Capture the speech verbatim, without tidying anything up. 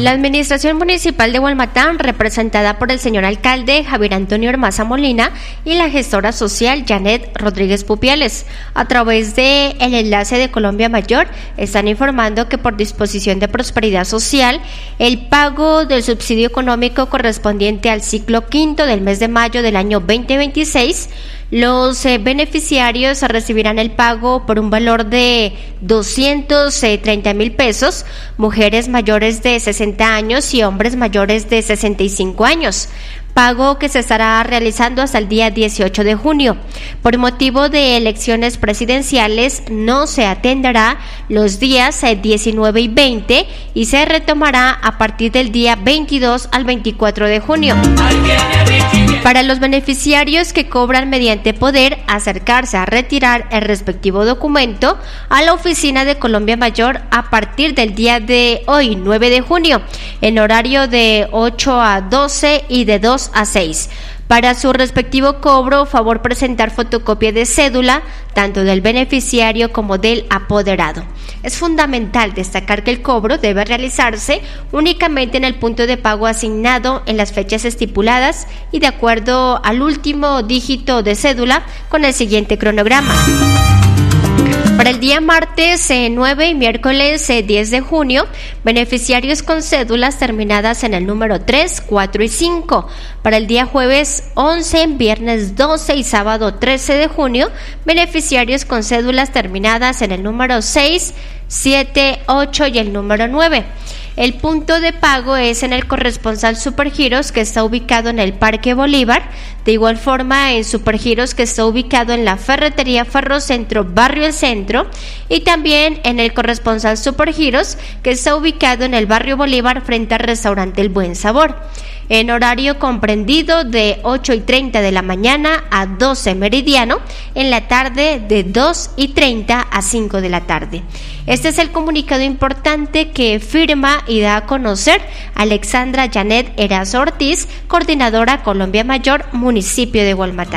La Administración Municipal de Hualmatán, representada por el señor alcalde Javier Antonio Hermaza Molina y la gestora social Janet Rodríguez Pupiales, a través de el enlace de Colombia Mayor, están informando que por disposición de Prosperidad Social, el pago del subsidio económico correspondiente al ciclo quinto del mes de mayo del año veinte veintiséis, los eh, beneficiarios recibirán el pago por un valor de doscientos treinta mil pesos, mujeres mayores de sesenta años y hombres mayores de sesenta y cinco años. Pago que se estará realizando hasta el día dieciocho de junio. Por motivo de elecciones presidenciales no se atenderá los días diecinueve y veinte y se retomará a partir del día veintidós al veinticuatro de junio. Para los beneficiarios que cobran mediante poder acercarse a retirar el respectivo documento a la oficina de Colombia Mayor a partir del día de hoy, nueve de junio, en horario de ocho a doce y de dos a seis. Para su respectivo cobro, favor presentar fotocopia de cédula, tanto del beneficiario como del apoderado. Es fundamental destacar que el cobro debe realizarse únicamente en el punto de pago asignado en las fechas estipuladas y de acuerdo al último dígito de cédula con el siguiente cronograma. Para el día martes eh, nueve y miércoles eh, diez de junio, beneficiarios con cédulas terminadas en el número tres, cuatro y cinco. Para el día jueves once, viernes doce y sábado trece de junio, beneficiarios con cédulas terminadas en el número seis, siete, ocho y el número nueve. El punto de pago es en el corresponsal Supergiros, que está ubicado en el Parque Bolívar. De igual forma en Supergiros, que está ubicado en la Ferretería Ferrocentro, Barrio El Centro, y también en el corresponsal Supergiros, que está ubicado en el Barrio Bolívar frente al restaurante El Buen Sabor, en horario comprendido de ocho y treinta de la mañana a doce meridiano, en la tarde de dos y treinta a cinco de la tarde. Este es el comunicado importante que firma y da a conocer Alexandra Janet Erazo Ortiz, coordinadora Colombia Mayor, municipio de Hualmatán.